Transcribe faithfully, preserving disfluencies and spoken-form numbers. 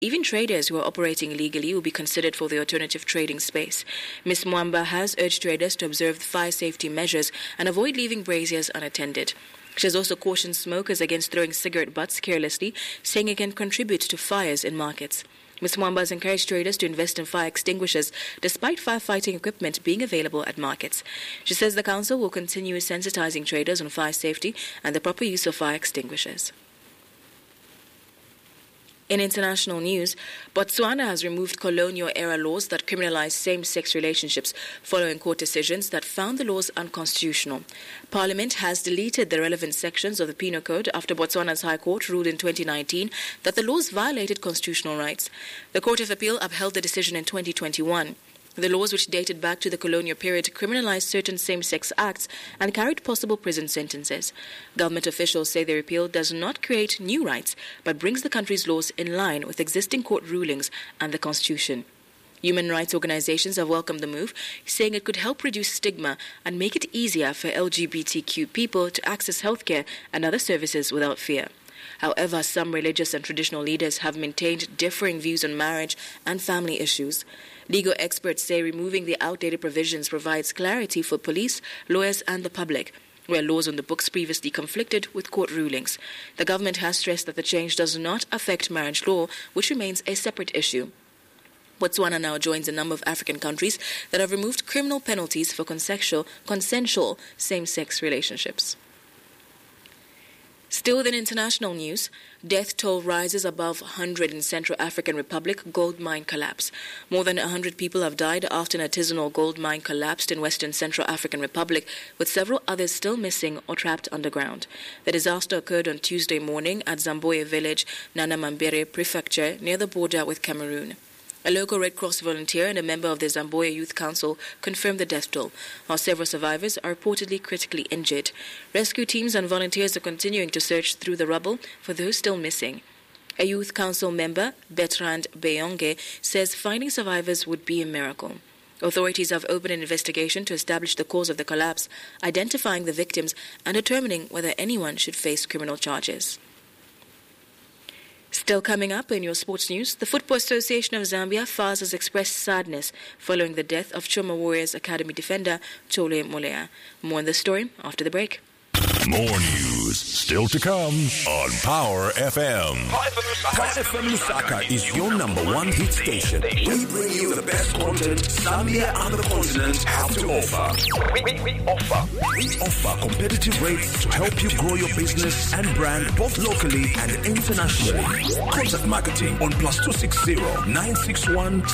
Even traders who are operating illegally will be considered for the alternative trading space. Miz Mwamba has urged traders to observe the fire safety measures and avoid leaving braziers unattended. She has also cautioned smokers against throwing cigarette butts carelessly, saying it can contribute to fires in markets. Miz Mwamba has encouraged traders to invest in fire extinguishers despite firefighting equipment being available at markets. She says the council will continue sensitizing traders on fire safety and the proper use of fire extinguishers. In international news, Botswana has removed colonial-era laws that criminalize same-sex relationships following court decisions that found the laws unconstitutional. Parliament has deleted the relevant sections of the Penal Code after Botswana's High Court ruled in twenty nineteen that the laws violated constitutional rights. The Court of Appeal upheld the decision in twenty twenty-one. The laws, which dated back to the colonial period, criminalized certain same-sex acts and carried possible prison sentences. Government officials say the repeal does not create new rights, but brings the country's laws in line with existing court rulings and the Constitution. Human rights organizations have welcomed the move, saying it could help reduce stigma and make it easier for L G B T Q people to access healthcare and other services without fear. However, some religious and traditional leaders have maintained differing views on marriage and family issues. Legal experts say removing the outdated provisions provides clarity for police, lawyers and the public, where laws on the books previously conflicted with court rulings. The government has stressed that the change does not affect marriage law, which remains a separate issue. Botswana now joins a number of African countries that have removed criminal penalties for consensual, consensual same-sex relationships. Still within international news, death toll rises above one hundred in Central African Republic gold mine collapse. More than one hundred people have died after an artisanal gold mine collapsed in Western Central African Republic, with several others still missing or trapped underground. The disaster occurred on Tuesday morning at Zamboye village, Nana Mambere Prefecture, near the border with Cameroon. A local Red Cross volunteer and a member of the Zamboye Youth Council confirmed the death toll, while several survivors are reportedly critically injured. Rescue teams and volunteers are continuing to search through the rubble for those still missing. A Youth Council member, Bertrand Beyonge, says finding survivors would be a miracle. Authorities have opened an investigation to establish the cause of the collapse, identifying the victims and determining whether anyone should face criminal charges. Still coming up in your sports news, the Football Association of Zambia, F A Z, has expressed sadness following the death of Choma Warriors Academy defender Chole Molea. More on this story after the break. More news still to come on Power F M. Power F M Lusaka is your number one hit station. We bring you the best content Zambia and the continent have to offer. We, we, we offer. We offer competitive rates to help you grow your business and brand both locally and internationally. Contact marketing on plus two six zero nine six one